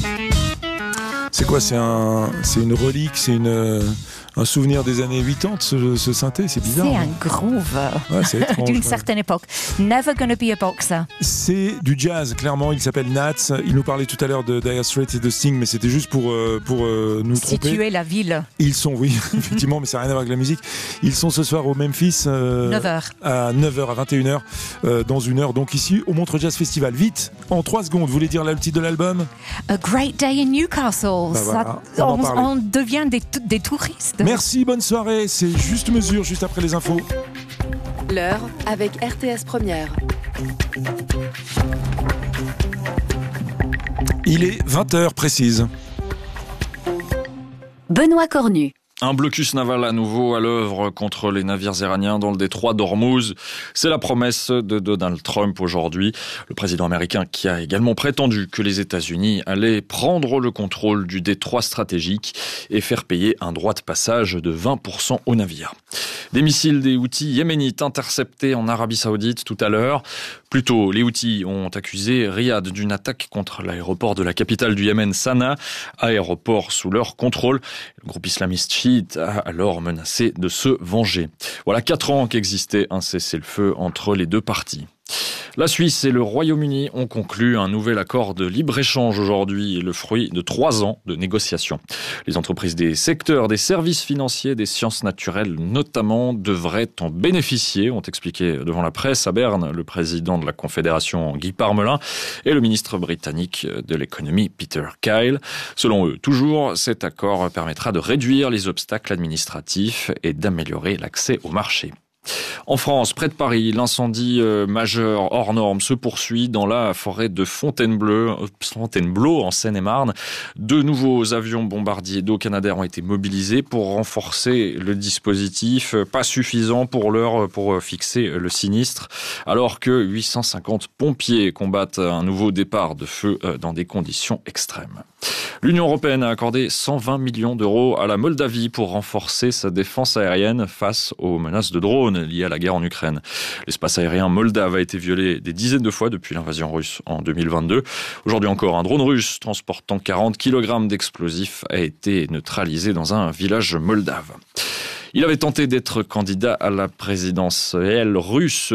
C'est quoi? C'est une relique, c'est un souvenir des années 80, ce synthé, c'est bizarre. C'est un groove d'une certaine époque. Never Gonna Be a Boxer. C'est du jazz, clairement. Il s'appelle Nats. Il nous parlait tout à l'heure de Dire Straits et de Sting, mais c'était juste pour nous tromper. Situer la ville. Ils sont, oui, effectivement, mais ça n'a rien à voir avec la musique. Ils sont ce soir au Memphis 9h. À 9h, à 21h, dans une heure. Donc ici, au Montreux Jazz Festival. Vite, en 3 secondes, vous voulez dire le titre de l'album? A Great Day in Newcastle. Voilà, on devient des touristes. Merci, bonne soirée. C'est Juste Mesure, juste après les infos. L'heure avec RTS Première. Il est 20h précise. Benoît Cornu. Un blocus naval à nouveau à l'œuvre contre les navires iraniens dans le détroit d'Ormuz. C'est la promesse de Donald Trump aujourd'hui. Le président américain qui a également prétendu que les États-Unis allaient prendre le contrôle du détroit stratégique et faire payer un droit de passage de 20% aux navires. Des missiles des Houthis yéménites interceptés en Arabie Saoudite tout à l'heure. Plus tôt, les Houthis ont accusé Riyad d'une attaque contre l'aéroport de la capitale du Yémen, Sanaa, aéroport sous leur contrôle. Le groupe islamiste chiite a alors menacé de se venger. Voilà 4 ans qu'existait un cessez-le-feu entre les deux parties. La Suisse et le Royaume-Uni ont conclu un nouvel accord de libre-échange aujourd'hui, le fruit de 3 ans de négociations. Les entreprises des secteurs des services financiers, des sciences naturelles notamment, devraient en bénéficier, ont expliqué devant la presse à Berne le président de la Confédération Guy Parmelin et le ministre britannique de l'économie Peter Kyle. Selon eux, toujours, cet accord permettra de réduire les obstacles administratifs et d'améliorer l'accès au marché. En France, près de Paris, l'incendie majeur hors norme se poursuit dans la forêt de Fontainebleau en Seine-et-Marne. 2 nouveaux avions bombardiers d'eau Canadair ont été mobilisés pour renforcer le dispositif, pas suffisant pour l'heure pour fixer le sinistre, alors que 850 pompiers combattent un nouveau départ de feu dans des conditions extrêmes. L'Union européenne a accordé 120 millions d'euros à la Moldavie pour renforcer sa défense aérienne face aux menaces de drones liées à la guerre en Ukraine. L'espace aérien moldave a été violé des dizaines de fois depuis l'invasion russe en 2022. Aujourd'hui encore, un drone russe transportant 40 kg d'explosifs a été neutralisé dans un village moldave. Il avait tenté d'être candidat à la présidentielle russe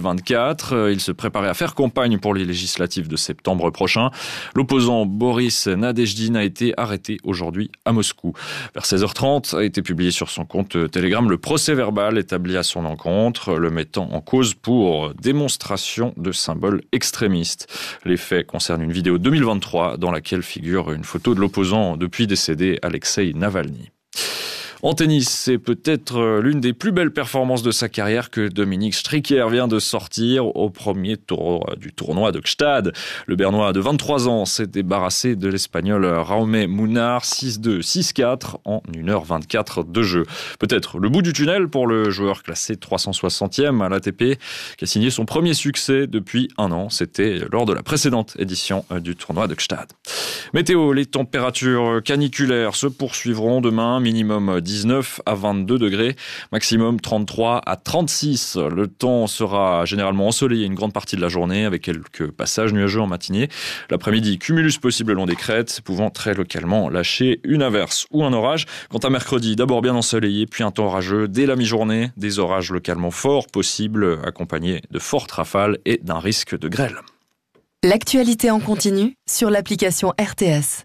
2024. Il se préparait à faire campagne pour les législatives de septembre prochain. L'opposant Boris Nadejdine a été arrêté aujourd'hui à Moscou. Vers 16h30 a été publié sur son compte Telegram le procès-verbal établi à son encontre, le mettant en cause pour démonstration de symboles extrémistes. Les faits concernent une vidéo 2023 dans laquelle figure une photo de l'opposant depuis décédé Alexei Navalny. En tennis, c'est peut-être l'une des plus belles performances de sa carrière que Dominique Stricker vient de sortir au premier tour du tournoi de Gstad. Le Bernois de 23 ans s'est débarrassé de l'Espagnol Jaume Munar 6-2, 6-4 en 1h24 de jeu. Peut-être le bout du tunnel pour le joueur classé 360e à l'ATP qui a signé son premier succès depuis 1 an. C'était lors de la précédente édition du tournoi de Gstad. Météo, les températures caniculaires se poursuivront demain, minimum 19 à 22 degrés, maximum 33 à 36. Le temps sera généralement ensoleillé une grande partie de la journée avec quelques passages nuageux en matinée. L'après-midi, cumulus possible le long des crêtes, pouvant très localement lâcher une averse ou un orage. Quant à mercredi, d'abord bien ensoleillé, puis un temps orageux dès la mi-journée, des orages localement forts possibles, accompagnés de fortes rafales et d'un risque de grêle. L'actualité en continu sur l'application RTS.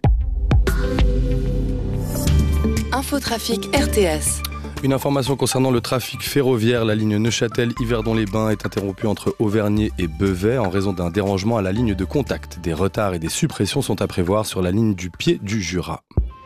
Infotrafic RTS. Une information concernant le trafic ferroviaire. La ligne Neuchâtel-Yverdon-les-Bains est interrompue entre Auvergnat et Beauvais en raison d'un dérangement à la ligne de contact. Des retards et des suppressions sont à prévoir sur la ligne du Pied du Jura.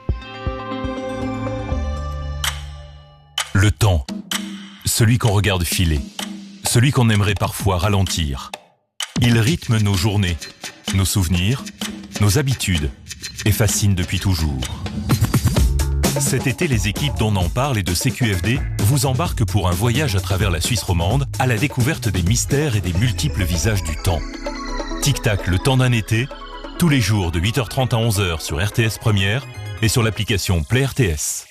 Le temps, celui qu'on regarde filer, celui qu'on aimerait parfois ralentir. Il rythme nos journées, nos souvenirs, nos habitudes et fascine depuis toujours. Cet été, les équipes d'On en parle et de CQFD vous embarquent pour un voyage à travers la Suisse romande à la découverte des mystères et des multiples visages du temps. Tic-tac, le temps d'un été, tous les jours de 8h30 à 11h sur RTS Première et sur l'application Play RTS.